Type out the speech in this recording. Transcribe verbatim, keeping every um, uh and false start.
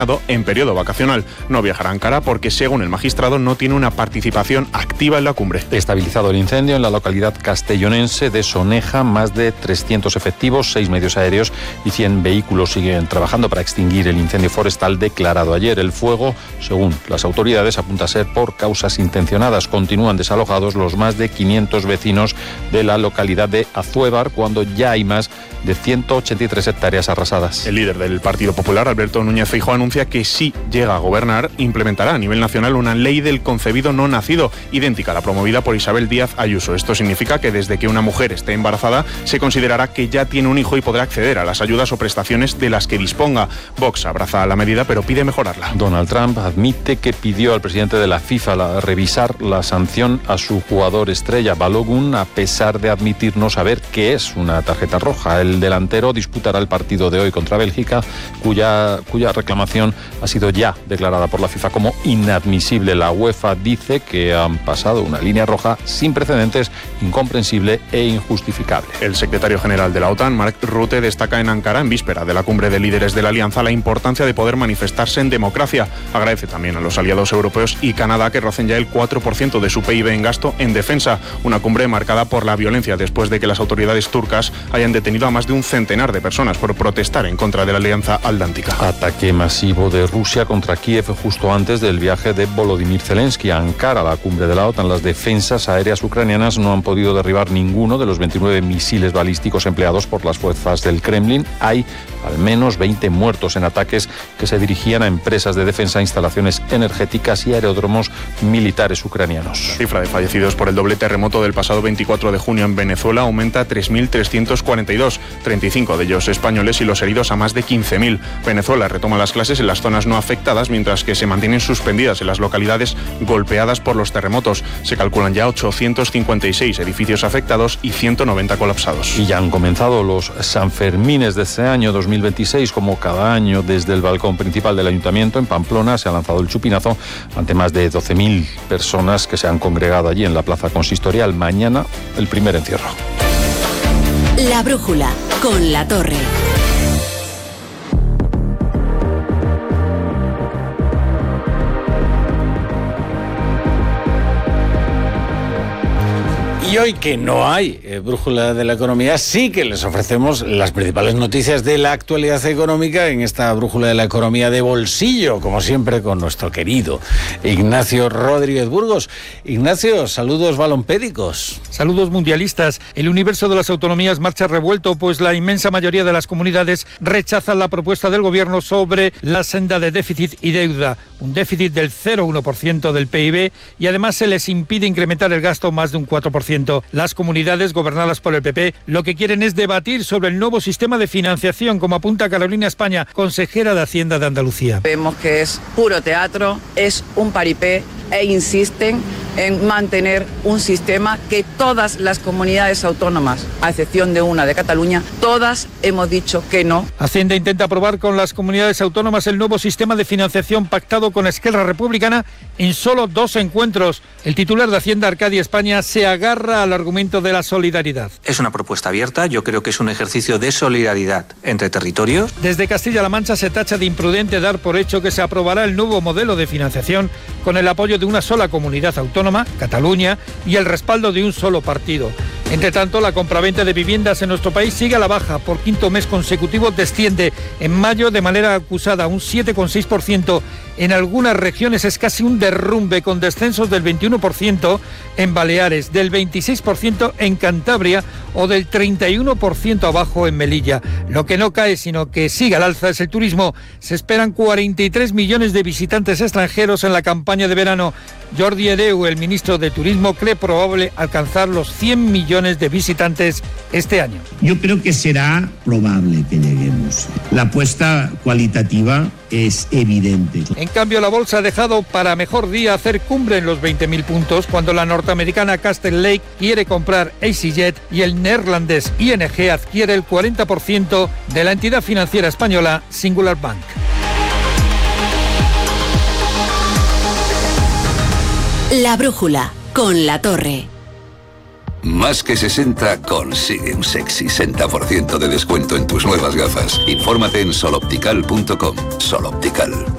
en periodo vacacional. No viajará a Ankara porque, según el magistrado, no tiene una participación activa en la cumbre. Estabilizado el incendio en la localidad castellonense de Soneja, más de trescientos efectivos, seis medios aéreos y cien vehículos siguen trabajando para extinguir el incendio forestal declarado ayer. El fuego, según las autoridades, apunta a ser por causas intencionadas. Continúan desalojados los más de quinientos vecinos de la localidad de Azuévar, cuando ya hay más de ciento ochenta y tres hectáreas arrasadas. El líder del Partido Popular, Alberto Núñez Feijóo, anuncia que si llega a gobernar, implementará a nivel nacional una ley del concebido no nacido, idéntica a la promovida por Isabel Díaz Ayuso. Esto significa que desde que una mujer esté embarazada, se considerará que ya tiene un hijo y podrá acceder a las ayudas o prestaciones de las que disponga. Vox abraza la medida, pero pide mejorarla. Donald Trump admite que pidió al presidente de la FIFA la, revisar la sanción a su jugador estrella, Balogun, a pesar de admitir no saber qué es una tarjeta roja. El delantero disputará el partido de hoy contra Bélgica, cuya, cuya reclamación ha sido ya declarada por la FIFA como inadmisible. La UEFA dice que han pasado una línea roja sin precedentes, incomprensible e injustificable. El secretario general de la OTAN, Mark Rutte, destaca en Ankara, en víspera de la cumbre de líderes de la alianza, la importancia de poder manifestarse en democracia. Agradece también a los aliados europeos y Canadá que rocen ya el cuatro por ciento de su P I B en gasto en defensa. Una cumbre marcada por la violencia después de que las autoridades turcas hayan detenido a más de un centenar de personas por protestar en contra de la alianza atlántica. Ataque masivo de Rusia contra Kiev justo antes del viaje de Volodymyr Zelensky a Ankara, la cumbre de la OTAN. Las defensas aéreas ucranianas no han podido derribar ninguno de los veintinueve misiles balísticos empleados por las fuerzas del Kremlin. Hay al menos veinte muertos en ataques que se dirigían a empresas de defensa, instalaciones energéticas y aeródromos militares ucranianos. La cifra de fallecidos por el doble terremoto del pasado veinticuatro de junio en Venezuela aumenta a tres mil trescientos cuarenta y dos, treinta y cinco de ellos españoles, y los heridos a más de quince mil. Venezuela retoma las clases en las zonas no afectadas, mientras que se mantienen suspendidas en las localidades golpeadas por los terremotos. Se calculan ya ochocientos cincuenta y seis edificios afectados y ciento noventa colapsados. Y ya han comenzado los Sanfermines de este año dos mil veintiséis. Como cada año, desde el balcón principal del Ayuntamiento en Pamplona se ha lanzado el chupinazo ante más de doce mil personas que se han congregado allí en la plaza consistorial. Mañana el primer encierro. La brújula con La Torre. Y hoy que no hay eh, brújula de la economía, sí que les ofrecemos las principales noticias de la actualidad económica en esta brújula de la economía de bolsillo, como siempre con nuestro querido Ignacio Rodríguez Burgos. Ignacio, saludos balompédicos. Saludos mundialistas. El universo de las autonomías marcha revuelto, pues la inmensa mayoría de las comunidades rechazan la propuesta del gobierno sobre la senda de déficit y deuda, un déficit del cero coma uno por ciento del P I B, y además se les impide incrementar el gasto más de un cuatro por ciento. Las comunidades gobernadas por el P P lo que quieren es debatir sobre el nuevo sistema de financiación, como apunta Carolina España, consejera de Hacienda de Andalucía. Vemos que es puro teatro, es un paripé, e insisten en mantener un sistema que todas las comunidades autónomas, a excepción de una de Cataluña, todas hemos dicho que no. Hacienda intenta aprobar con las comunidades autónomas el nuevo sistema de financiación pactado con Esquerra Republicana en solo dos encuentros. El titular de Hacienda, Arcadia España, se agarra al argumento de la solidaridad. Es una propuesta abierta, yo creo que es un ejercicio de solidaridad entre territorios. Desde Castilla-La Mancha se tacha de imprudente dar por hecho que se aprobará el nuevo modelo de financiación con el apoyo de una sola comunidad autónoma, Cataluña, y el respaldo de un solo partido. Entre tanto, la compraventa de viviendas en nuestro país sigue a la baja. Por quinto mes consecutivo desciende. En mayo, de manera acusada, un siete coma seis por ciento. En algunas regiones es casi un derrumbe, con descensos del veintiuno por ciento en Baleares, del veintiséis por ciento en Cantabria o del treinta y uno por ciento abajo en Melilla. Lo que no cae, sino que sigue al alza, es el turismo. Se esperan cuarenta y tres millones de visitantes extranjeros en la campaña de verano. Jordi Hereu, el ministro de Turismo, cree probable alcanzar los cien millones de visitantes este año. Yo creo que será probable que lleguemos. La apuesta cualitativa es evidente. En cambio, la bolsa ha dejado para mejor día hacer cumbre en los veinte mil puntos, cuando la norteamericana Castle Lake quiere comprar EasyJet y el neerlandés I N G adquiere el cuarenta por ciento de la entidad financiera española Singular Bank. La brújula con La Torre. Más que sesenta consigue un sexy sesenta por ciento de descuento en tus nuevas gafas. Infórmate en soloptical punto com. Soloptical.